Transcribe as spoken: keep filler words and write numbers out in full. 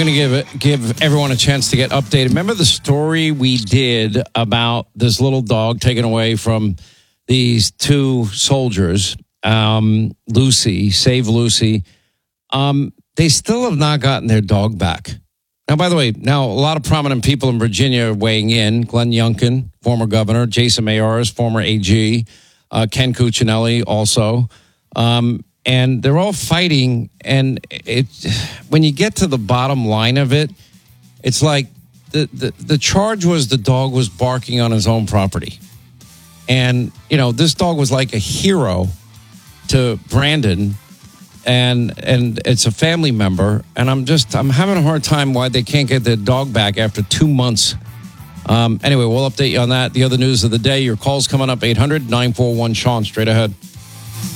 going to give give everyone a chance to get updated. Remember the story we did about this little dog taken away from these two soldiers, um, Lucy, Save Lucy. Um, they still have not gotten their dog back. Now, by the way, now a lot of prominent people in Virginia are weighing in. Glenn Youngkin, former governor, Jason Mayors, former A G, uh, Ken Cuccinelli also. Um, and they're all fighting. And it, when you get to the bottom line of it, it's like the, the, the charge was the dog was barking on his own property. And, you know, this dog was like a hero to Brandon. And and it's a family member, and I'm just I'm having a hard time why they can't get their dog back after two months. Um, anyway, we'll update you on that. The other news of the day, your call's coming up, eight hundred nine four one Sean, straight ahead.